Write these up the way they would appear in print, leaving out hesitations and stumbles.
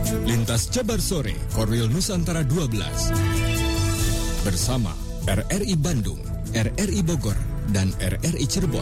Lintas Jabar Sore, Korwil Nusantara 12. Bersama RRI Bandung, RRI Bogor, dan RRI Cirebon.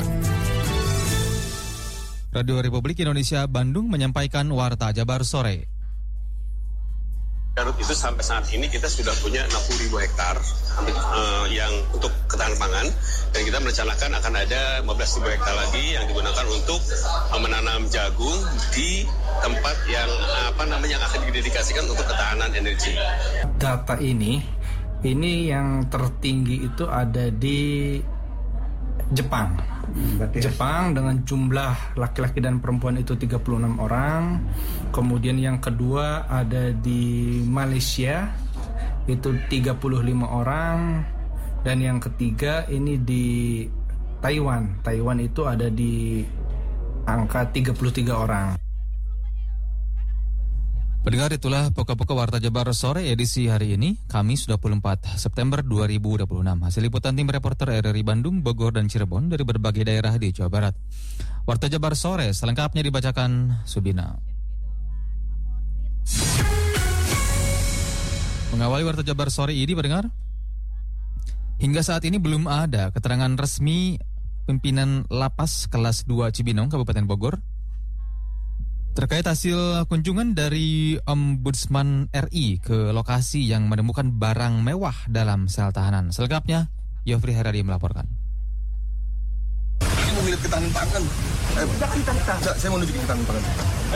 Radio Republik Indonesia Bandung menyampaikan Warta Jabar Sore. Garut itu sampai saat ini kita sudah punya 60.000 hektar yang untuk ketahanan pangan, dan kita merencanakan akan ada 15.000 hektar lagi yang digunakan untuk menanam jagung di tempat yang yang akan didedikasikan untuk ketahanan energi. Data ini yang tertinggi itu ada di Jepang. Jepang dengan jumlah laki-laki dan perempuan itu 36 orang. Kemudian yang kedua ada di Malaysia itu 35 orang. Dan yang ketiga ini di Taiwan. Taiwan itu ada di angka 33 orang. Pendengar, itulah pokok-pokok Warta Jabar Sore edisi hari ini, Kamis 24 September 2026. Hasil liputan tim reporter RRI Bandung, Bogor, dan Cirebon dari berbagai daerah di Jawa Barat. Warta Jabar Sore selengkapnya dibacakan Subina. Mengawali Warta Jabar Sore ini, pendengar, hingga saat ini belum ada keterangan resmi pimpinan Lapas Kelas 2 Cibinong, Kabupaten Bogor, terkait hasil kunjungan dari Ombudsman RI ke lokasi yang menemukan barang mewah dalam sel tahanan. Selengkapnya, Yofri Heradi melaporkan. Saya mau ngeliat ketahanan pangan. Saya mau nunjukin ketahanan pangan.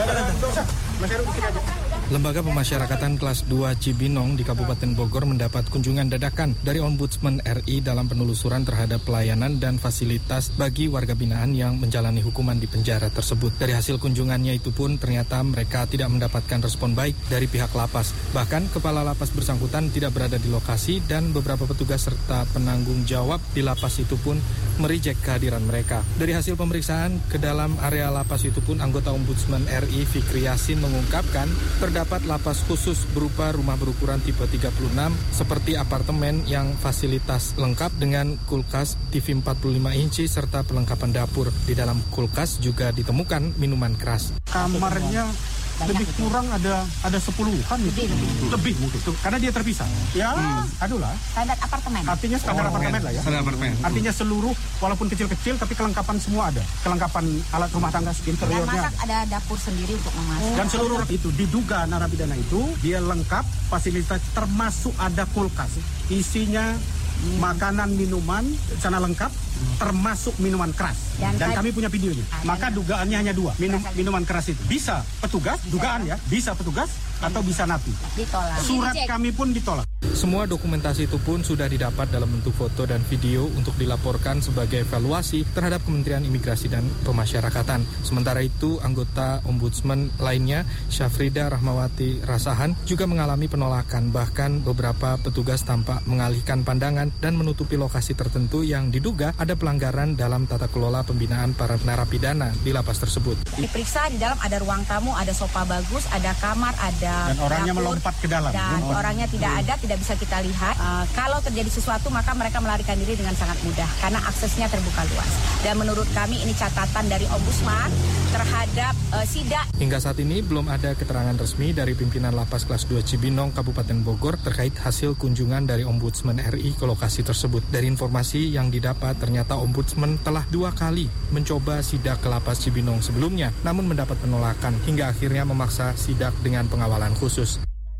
Lembaga Pemasyarakatan Kelas 2 Cibinong di Kabupaten Bogor mendapat kunjungan dadakan dari Ombudsman RI dalam penelusuran terhadap pelayanan dan fasilitas bagi warga binaan yang menjalani hukuman di penjara tersebut. Dari hasil kunjungannya itu pun ternyata mereka tidak mendapatkan respon baik dari pihak lapas. Bahkan kepala lapas bersangkutan tidak berada di lokasi dan beberapa petugas serta penanggung jawab di lapas itu pun merijek kehadiran mereka. Dari hasil pemeriksaan ke dalam area lapas itu pun anggota Ombudsman RI Fikri Yasin mengungkapkan terdapat lapas khusus berupa rumah berukuran tipe 36 seperti apartemen yang fasilitas lengkap dengan kulkas TV 45 inci serta perlengkapan dapur. Di dalam kulkas juga ditemukan minuman keras. Kamarnya lebih kurang ada 10-an lebih mungkin karena dia terpisah. Adulah. Standar apartemen. Artinya standar apartemen lah ya. Standar apartemen. Artinya seluruh walaupun kecil-kecil tapi kelengkapan semua ada. Kelengkapan alat rumah tangga interiornya. Dan masak ada dapur sendiri untuk memasak. Dan seluruh itu diduga narapidana itu dia lengkap fasilitas termasuk ada kulkas. Isinya makanan, minuman, sana lengkap, termasuk minuman keras. Dan kami punya videonya. Maka dugaannya hanya dua, minuman keras itu. Bisa petugas, dugaan ya, bisa petugas atau bisa napi. Ditolak. Surat kami pun ditolak. Semua dokumentasi itu pun sudah didapat dalam bentuk foto dan video untuk dilaporkan sebagai evaluasi terhadap Kementerian Imigrasi dan Pemasyarakatan. Sementara itu, anggota Ombudsman lainnya, Syafrida Rahmawati Rasahan, juga mengalami penolakan. Bahkan beberapa petugas tampak mengalihkan pandangan dan menutupi lokasi tertentu yang diduga ada pelanggaran dalam tata kelola pembinaan para narapidana di lapas tersebut. Diperiksa di dalam ada ruang tamu, ada sofa bagus, ada kamar, ada dan orangnya dapur, melompat ke dalam. Dan orangnya tidak ada, tidak bisa kita lihat. Kalau terjadi sesuatu maka mereka melarikan diri dengan sangat mudah karena aksesnya terbuka luas. Dan menurut kami ini catatan dari Ombudsman terhadap sidak. Hingga saat ini belum ada keterangan resmi dari pimpinan Lapas Kelas 2 Cibinong, Kabupaten Bogor terkait hasil kunjungan dari Ombudsman RI ke lokasi tersebut. Dari informasi yang didapat, ternyata Ombudsman telah 2 kali mencoba sidak ke Lapas Cibinong sebelumnya, namun mendapat penolakan hingga akhirnya memaksa sidak dengan pengawalan khusus.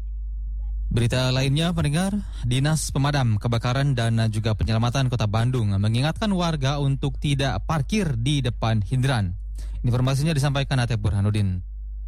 Berita lainnya, pendengar, Dinas Pemadam Kebakaran dan juga Penyelamatan Kota Bandung mengingatkan warga untuk tidak parkir di depan hidran. Informasinya disampaikan Atep Burhanuddin.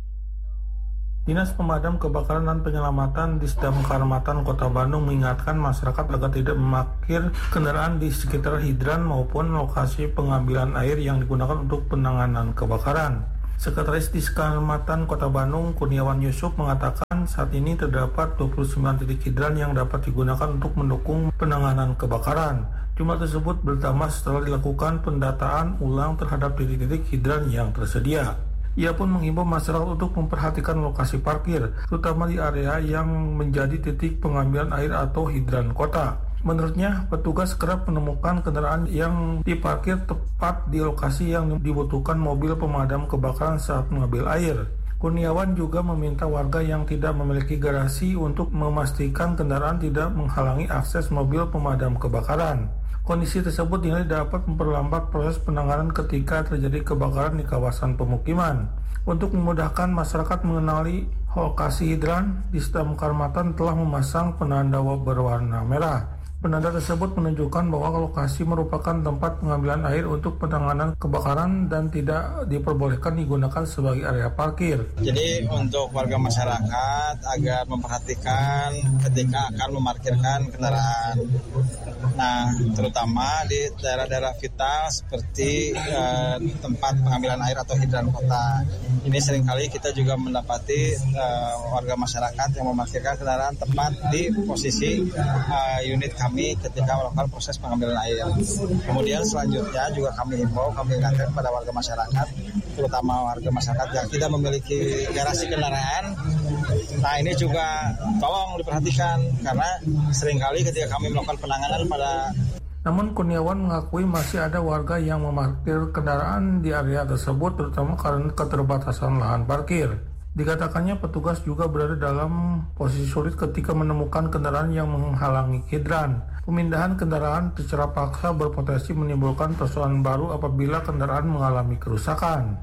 Dinas Pemadam Kebakaran dan Penyelamatan Disdam Kecamatan Kota Bandung mengingatkan masyarakat agar tidak memarkir kendaraan di sekitar hidran maupun lokasi pengambilan air yang digunakan untuk penanganan kebakaran. Sekretaris Kecamatan Kota Bandung, Kurniawan Yusuf, mengatakan saat ini terdapat 29 titik hidran yang dapat digunakan untuk mendukung penanganan kebakaran. Jumlah tersebut bertambah setelah dilakukan pendataan ulang terhadap titik-titik hidran yang tersedia. Ia pun menghimbau masyarakat untuk memperhatikan lokasi parkir, terutama di area yang menjadi titik pengambilan air atau hidran kota. Menurutnya, petugas kerap menemukan kendaraan yang diparkir tepat di lokasi yang dibutuhkan mobil pemadam kebakaran saat mengambil air. Kurniawan juga meminta warga yang tidak memiliki garasi untuk memastikan kendaraan tidak menghalangi akses mobil pemadam kebakaran. Kondisi tersebut dinilai dapat memperlambat proses penanganan ketika terjadi kebakaran di kawasan pemukiman. Untuk memudahkan masyarakat mengenali lokasi hidran, Disdam Kecamatan telah memasang penanda berwarna merah. Penanda tersebut menunjukkan bahwa lokasi merupakan tempat pengambilan air untuk penanganan kebakaran dan tidak diperbolehkan digunakan sebagai area parkir. Jadi untuk warga masyarakat agar memperhatikan ketika akan memarkirkan kendaraan. Nah, terutama di daerah-daerah vital seperti tempat pengambilan air atau hidran kota. Ini seringkali kita juga mendapati warga masyarakat yang memarkirkan kendaraan tepat di posisi unit kami ketika melakukan proses pengambilan air. Kemudian selanjutnya juga kami himbau, kami ingatkan kepada warga masyarakat, terutama warga masyarakat yang tidak memiliki garasi kendaraan. Nah, ini juga tolong diperhatikan karena seringkali ketika kami melakukan penanganan pada. Namun Kurniawan mengakui masih ada warga yang memarkir kendaraan di area tersebut terutama karena keterbatasan lahan parkir. Dikatakannya petugas juga berada dalam posisi sulit ketika menemukan kendaraan yang menghalangi hidran. Pemindahan kendaraan secara paksa berpotensi menimbulkan persoalan baru apabila kendaraan mengalami kerusakan.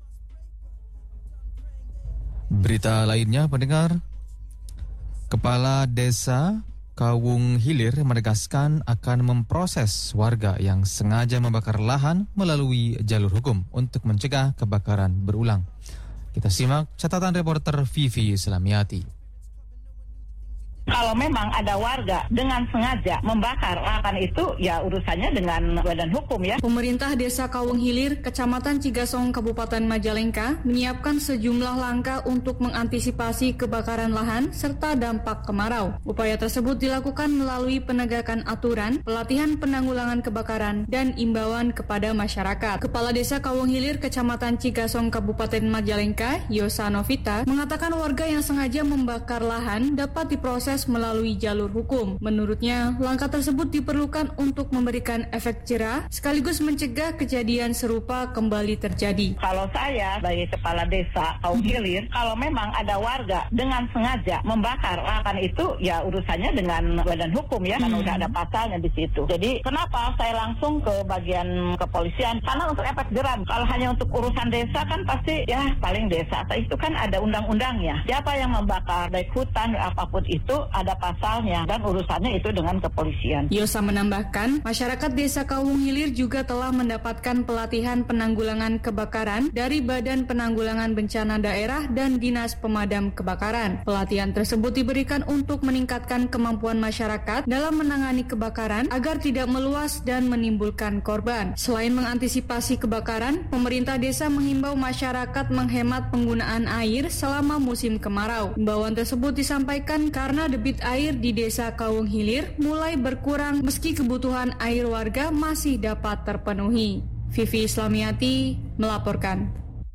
Berita lainnya, pendengar. Kepala Desa Kawung Hilir menegaskan akan memproses warga yang sengaja membakar lahan melalui jalur hukum untuk mencegah kebakaran berulang. Kita simak catatan reporter Vivi Islamiati. Kalau memang ada warga dengan sengaja membakar lahan itu, ya urusannya dengan badan hukum ya. Pemerintah Desa Kawung Hilir, Kecamatan Cigasong, Kabupaten Majalengka, menyiapkan sejumlah langkah untuk mengantisipasi kebakaran lahan serta dampak kemarau. Upaya tersebut dilakukan melalui penegakan aturan, pelatihan penanggulangan kebakaran, dan imbauan kepada masyarakat. Kepala Desa Kawung Hilir, Kecamatan Cigasong, Kabupaten Majalengka, Yosa Novita, mengatakan warga yang sengaja membakar lahan dapat diproses melalui jalur hukum. Menurutnya, langkah tersebut diperlukan untuk memberikan efek jerah sekaligus mencegah kejadian serupa kembali terjadi. Kalau saya sebagai kepala desa Kawung Hilir, kalau memang ada warga dengan sengaja membakar lahan itu, ya urusannya dengan badan hukum ya, karena udah ada pasalnya di situ. Jadi kenapa saya langsung ke bagian kepolisian? Karena untuk efek jerah. Kalau hanya untuk urusan desa kan pasti ya paling desa. Itu kan ada undang-undangnya. Siapa yang membakar baik hutan apapun itu ada pasalnya dan urusannya itu dengan kepolisian. Yosa menambahkan, masyarakat Desa Kawung Hilir juga telah mendapatkan pelatihan penanggulangan kebakaran dari Badan Penanggulangan Bencana Daerah dan Dinas Pemadam Kebakaran. Pelatihan tersebut diberikan untuk meningkatkan kemampuan masyarakat dalam menangani kebakaran agar tidak meluas dan menimbulkan korban. Selain mengantisipasi kebakaran, pemerintah desa menghimbau masyarakat menghemat penggunaan air selama musim kemarau. Himbauan tersebut disampaikan karena debit air di Desa Kawung Hilir mulai berkurang meski kebutuhan air warga masih dapat terpenuhi. Vivi Islamiati melaporkan.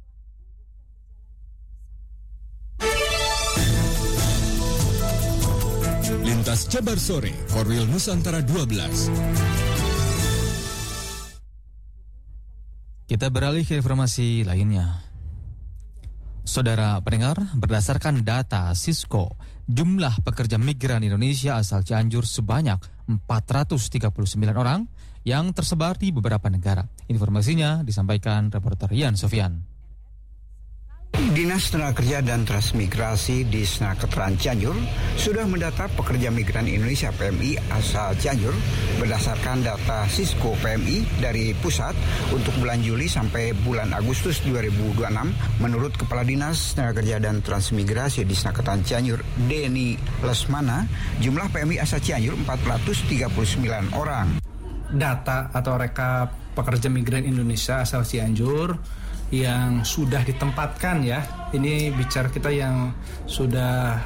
Lintas Jabar Sore, Korwil Nusantara 12. Kita beralih ke informasi lainnya. Saudara pendengar, berdasarkan data Cisco, jumlah pekerja migran Indonesia asal Cianjur sebanyak 439 orang yang tersebar di beberapa negara. Informasinya disampaikan reporter Ian Sofian. Dinas Tenaga Kerja dan Transmigrasi di Snaketeran Cianjur sudah mendata pekerja migran Indonesia PMI asal Cianjur berdasarkan data Cisco PMI dari pusat untuk bulan Juli sampai bulan Agustus 2026. Menurut Kepala Dinas Tenaga Kerja dan Transmigrasi di Snaketeran Cianjur, Denny Lesmana, jumlah PMI asal Cianjur 439 orang. Data atau rekap pekerja migran Indonesia asal Cianjur yang sudah ditempatkan ya, ini bicara kita yang sudah